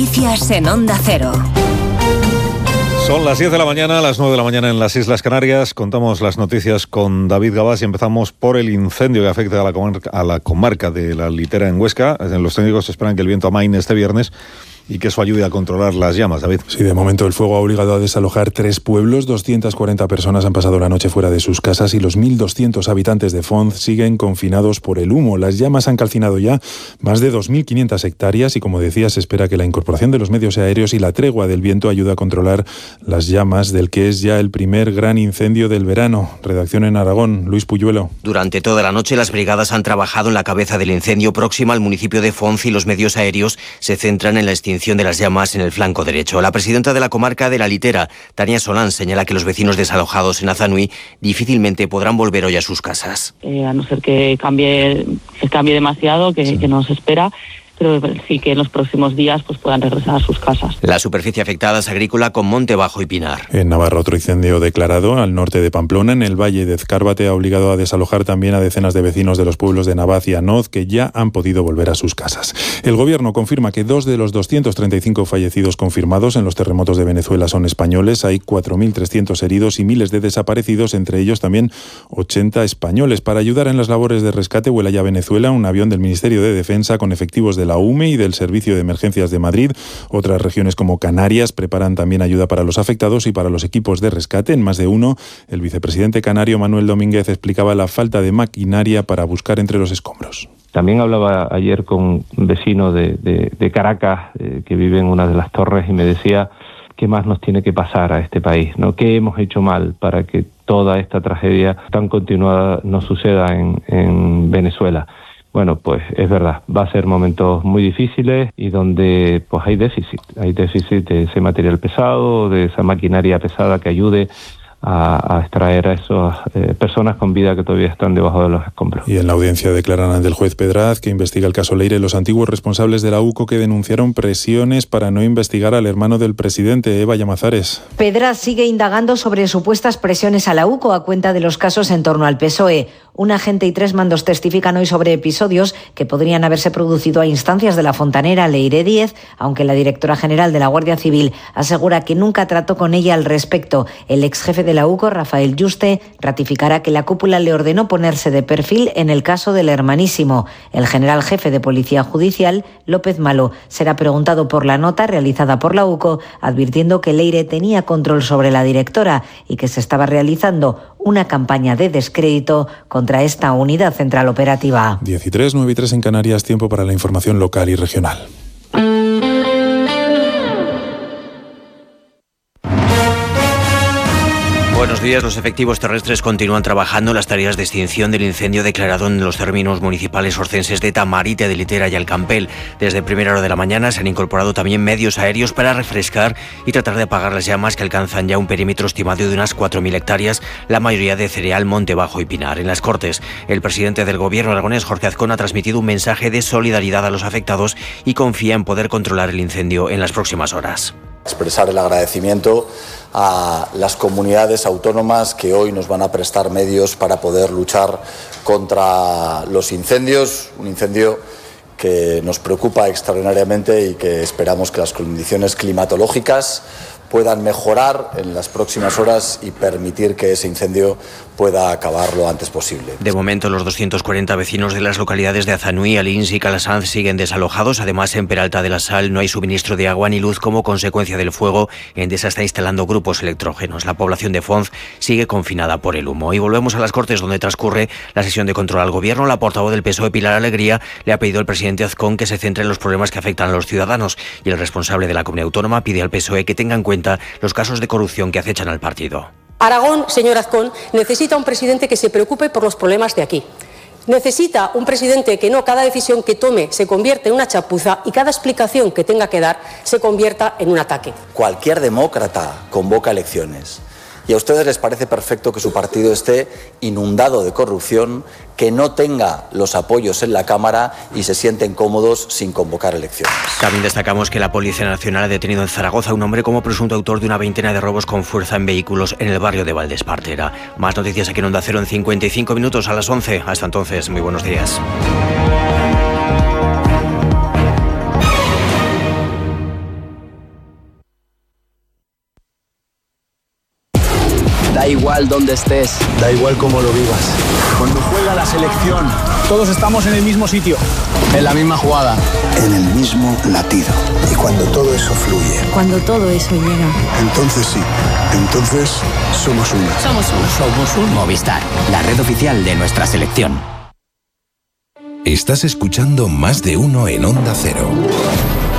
Noticias en Onda Cero. Son las 10 de la mañana, las 9 de la mañana en las Islas Canarias. Contamos las noticias con David Gabás y empezamos por el incendio que afecta a la comarca de La Litera en Huesca. Los técnicos esperan que el viento amaine este viernes y que eso ayude a controlar las llamas, David. Sí, de momento el fuego ha obligado a desalojar 3 pueblos, 240 personas han pasado la noche fuera de sus casas y los 1.200 habitantes de Fonz siguen confinados por el humo. Las llamas han calcinado ya más de 2.500 hectáreas y, como decía, se espera que la incorporación de los medios aéreos y la tregua del viento ayude a controlar las llamas del que es ya el primer gran incendio del verano. Redacción en Aragón, Luis Puyuelo. Durante toda la noche las brigadas han trabajado en la cabeza del incendio próxima al municipio de Fonz y los medios aéreos se centran en la extinción de las llamas en el flanco derecho. La presidenta de la comarca de La Litera, Tania Solán, señala que los vecinos desalojados en Azanui difícilmente podrán volver hoy a sus casas. A no ser que cambie demasiado, que no se espera, pero sí que en los próximos días pues puedan regresar a sus casas. La superficie afectada es agrícola con Monte Bajo y Pinar. En Navarra, otro incendio declarado al norte de Pamplona, en el valle de Ezcárvate, ha obligado a desalojar también a decenas de vecinos de los pueblos de Navaz y Anoz, que ya han podido volver a sus casas. El gobierno confirma que 2 de los 235 fallecidos confirmados en los terremotos de Venezuela son españoles. Hay 4.300 heridos y miles de desaparecidos, entre ellos también 80 españoles. Para ayudar en las labores de rescate vuela ya a Venezuela un avión del Ministerio de Defensa con efectivos de la UME y del Servicio de Emergencias de Madrid. Otras regiones como Canarias preparan también ayuda para los afectados y para los equipos de rescate. En más de uno, el vicepresidente canario Manuel Domínguez explicaba la falta de maquinaria para buscar entre los escombros. También hablaba ayer con un vecino de Caracas que vive en una de las torres y me decía qué más nos tiene que pasar a este país, ¿no? ¿Qué hemos hecho mal para que toda esta tragedia tan continuada no suceda en Venezuela? Bueno, pues es verdad, va a ser momentos muy difíciles y donde pues hay déficit de ese material pesado, de esa maquinaria pesada que ayude a extraer a esas personas con vida que todavía están debajo de los escombros. Y en la audiencia declaran ante el juez Pedraz, que investiga el caso Leire, los antiguos responsables de la UCO que denunciaron presiones para no investigar al hermano del presidente, Eva Llamazares. Pedraz sigue indagando sobre supuestas presiones a la UCO a cuenta de los casos en torno al PSOE. Un agente y 3 mandos testifican hoy sobre episodios que podrían haberse producido a instancias de la fontanera Leire Díez, aunque la directora general de la Guardia Civil asegura que nunca trató con ella al respecto. El ex jefe de la UCO, Rafael Yuste, ratificará que la cúpula le ordenó ponerse de perfil en el caso del hermanísimo. El general jefe de Policía Judicial, López Malo, será preguntado por la nota realizada por la UCO, advirtiendo que Leire tenía control sobre la directora y que se estaba realizando una campaña de descrédito contra esta unidad central operativa. 13, 9 y 3 en Canarias, tiempo para la información local y regional. Buenos días. Los efectivos terrestres continúan trabajando en las tareas de extinción del incendio declarado en los términos municipales orcenses de Tamarite, de Litera y Alcampel. Desde primera hora de la mañana se han incorporado también medios aéreos para refrescar y tratar de apagar las llamas que alcanzan ya un perímetro estimado de unas 4.000 hectáreas, la mayoría de cereal, Monte Bajo y Pinar. En las Cortes, el presidente del gobierno aragonés, Jorge Azcón, ha transmitido un mensaje de solidaridad a los afectados y confía en poder controlar el incendio en las próximas horas. Expresar el agradecimiento a las comunidades autónomas que hoy nos van a prestar medios para poder luchar contra los incendios, un incendio que nos preocupa extraordinariamente y que esperamos que las condiciones climatológicas puedan mejorar en las próximas horas y permitir que ese incendio pueda acabar lo antes posible. De momento, los 240 vecinos de las localidades de Azanui, Alins y Calasanz siguen desalojados. Además, en Peralta de la Sal no hay suministro de agua ni luz como consecuencia del fuego. Endesa está instalando grupos electrógenos. La población de Fonz sigue confinada por el humo. Y volvemos a las Cortes, donde transcurre la sesión de control al gobierno. La portavoz del PSOE, Pilar Alegría, le ha pedido al presidente Azcón que se centre en los problemas que afectan a los ciudadanos. Y el responsable de la comunidad autónoma pide al PSOE que tenga en cuenta los casos de corrupción que acechan al partido. Aragón, señor Azcón, necesita un presidente que se preocupe por los problemas de aquí. Necesita un presidente que no cada decisión que tome se convierta en una chapuza y cada explicación que tenga que dar se convierta en un ataque. Cualquier demócrata convoca elecciones. Y a ustedes les parece perfecto que su partido esté inundado de corrupción, que no tenga los apoyos en la Cámara y se sienten cómodos sin convocar elecciones. También destacamos que la Policía Nacional ha detenido en Zaragoza a un hombre como presunto autor de una veintena de robos con fuerza en vehículos en el barrio de Valdespartera. Más noticias aquí en Onda Cero en 55 minutos a las 11. Hasta entonces, muy buenos días. Da igual dónde estés, da igual cómo lo vivas. Cuando juega la selección, todos estamos en el mismo sitio, en la misma jugada, en el mismo latido. Y cuando todo eso fluye, cuando todo eso llega, entonces sí, entonces somos uno. Somos un Movistar, la red oficial de nuestra selección. Estás escuchando Más de Uno en Onda Cero.